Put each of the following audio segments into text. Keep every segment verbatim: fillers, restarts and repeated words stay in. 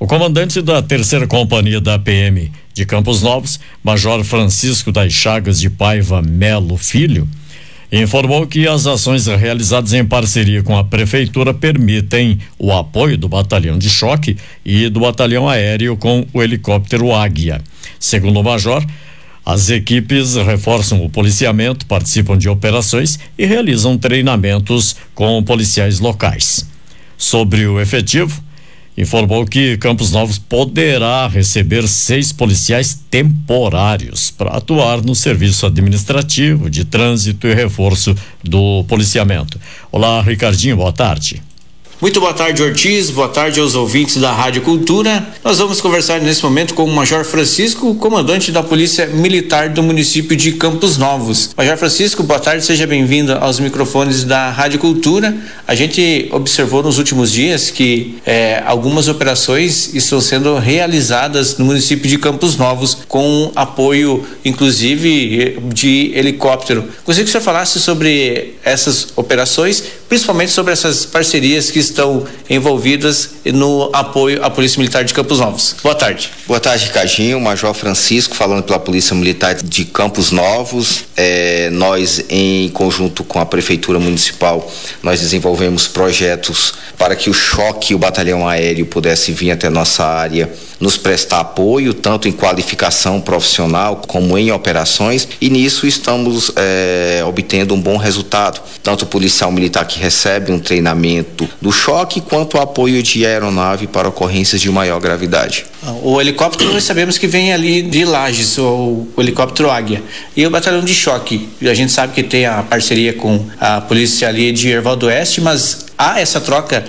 O comandante da terceira companhia da P M de Campos Novos, Major Francisco das Chagas de Paiva Melo Filho, informou que as ações realizadas em parceria com a prefeitura permitem o apoio do batalhão de choque e do batalhão aéreo com o helicóptero Águia. Segundo o major, as equipes reforçam o policiamento, participam de operações e realizam treinamentos com policiais locais. Sobre o efetivo, informou que Campos Novos poderá receber seis policiais temporários para atuar no serviço administrativo, de trânsito e reforço do policiamento. Olá, Ricardinho, boa tarde. Muito boa tarde, Ortiz. Boa tarde aos ouvintes da Rádio Cultura. Nós vamos conversar nesse momento com o Major Francisco, comandante da Polícia Militar do município de Campos Novos. Major Francisco, boa tarde, seja bem-vindo aos microfones da Rádio Cultura. A gente observou nos últimos dias que eh, algumas operações estão sendo realizadas no município de Campos Novos com apoio, inclusive, de helicóptero. Gostaria que o senhor falasse sobre essas operações, principalmente sobre essas parcerias que estão envolvidas no apoio à Polícia Militar de Campos Novos. Boa tarde. Boa tarde, Ricardinho. Major Francisco, falando pela Polícia Militar de Campos Novos. É, nós, em conjunto com a Prefeitura Municipal, nós desenvolvemos projetos para que o choque e o batalhão aéreo pudesse vir até nossa área nos prestar apoio, tanto em qualificação profissional como em operações, e nisso estamos é, obtendo um bom resultado. Tanto o policial militar que recebe um treinamento do choque, quanto o apoio de aeronave para ocorrências de maior gravidade. O helicóptero nós sabemos que vem ali de Lages, o, o helicóptero Águia. E o batalhão de choque, a gente sabe que tem a parceria com a polícia ali de Erval do Oeste, mas há essa troca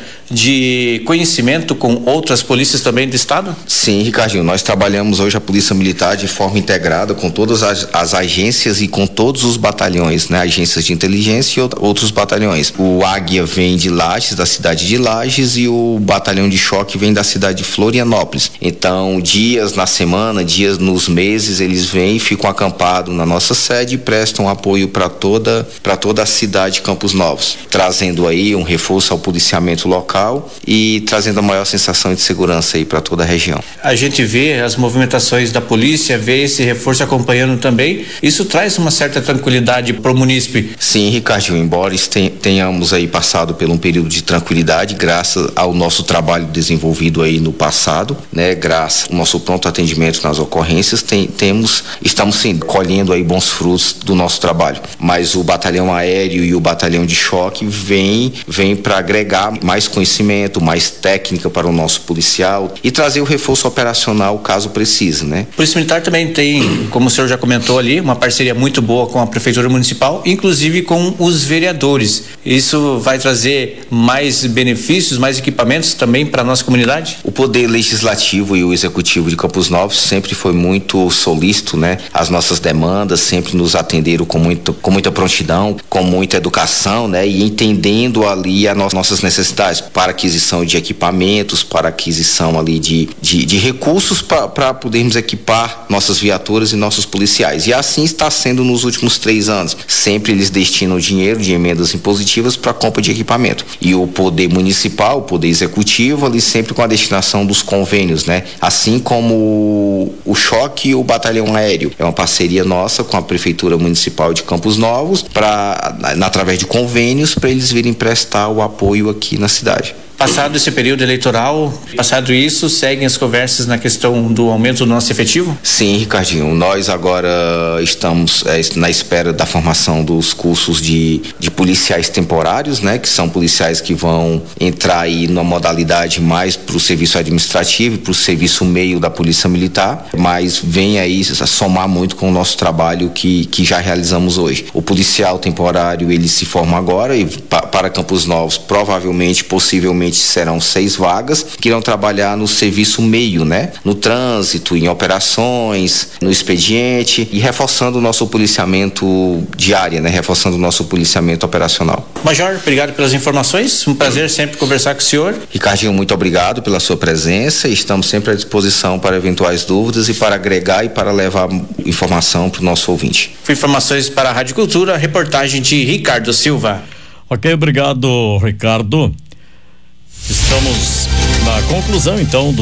de conhecimento com outras polícias também do estado? Sim, Ricardinho, nós trabalhamos hoje a Polícia Militar de forma integrada com todas as, as agências e com todos os batalhões, né? Agências de inteligência e outros batalhões. O Águia vem de Lages, da cidade de Lages, e o batalhão de choque vem da cidade de Florianópolis. Então, dias na semana, dias nos meses, eles vêm e ficam acampados na nossa sede e prestam apoio para toda, para toda a cidade de Campos Novos, trazendo aí um reforço ao policiamento local e trazendo a maior sensação de segurança aí para toda a região. A gente vê as movimentações da polícia, vê esse reforço acompanhando também. Isso traz uma certa tranquilidade para o munícipe? Sim, Ricardinho, embora tenhamos aí passado por um período de tranquilidade, graças ao nosso trabalho desenvolvido aí no passado, né? Graças ao nosso pronto atendimento nas ocorrências, tem, temos, estamos sim colhendo aí bons frutos do nosso trabalho. Mas o batalhão aéreo e o batalhão de choque vem, vem para agregar mais conhecimento, mais técnica para o nosso policial e trazer o reforço operacional caso precise, né? A Polícia Militar também tem, como o senhor já comentou ali, uma parceria muito boa com a Prefeitura Municipal, inclusive com os vereadores. Isso vai trazer mais benefícios, mais equipamentos também para a nossa comunidade? O Poder Legislativo e o Executivo de Campos Novos sempre foi muito solícito, né? As nossas demandas sempre nos atenderam com, muito, com muita prontidão, com muita educação, né? E entendendo ali as nossas necessidades para aquisição de equipamentos, para aquisição ali de, de, de recursos para podermos equipar nossas viaturas e nossos policiais. E assim está sendo nos últimos três anos. Sempre eles destinam dinheiro de emendas impositivas para compra de equipamento. E o Poder Municipal, o Poder Executivo, ali sempre com a destinação dos convênios, né? Assim como o, o choque e o batalhão aéreo. É uma parceria nossa com a Prefeitura Municipal de Campos Novos, para, através de convênios, para eles virem prestar o apoio aqui na cidade. Passado esse período eleitoral, passado isso, seguem as conversas na questão do aumento do nosso efetivo? Sim, Ricardinho, nós agora estamos é, na espera da formação dos cursos de, de policiais temporários, né? Que são policiais que vão entrar aí numa modalidade mais para o serviço administrativo e para o serviço meio da Polícia Militar, mas vem aí a somar muito com o nosso trabalho que, que já realizamos hoje. O policial temporário, ele se forma agora e pa, para Campos Novos, provavelmente, possivelmente serão seis vagas que irão trabalhar no serviço meio, né? No trânsito, em operações, no expediente e reforçando o nosso policiamento diário, né? Reforçando o nosso policiamento operacional. Major, obrigado pelas informações. Um prazer sempre conversar com o senhor. Ricardinho, muito obrigado pela sua presença. Estamos sempre à disposição para eventuais dúvidas e para agregar e para levar informação para o nosso ouvinte. Informações para a Rádio Cultura, reportagem de Ricardo Silva. Ok, obrigado, Ricardo. Estamos na conclusão, então, do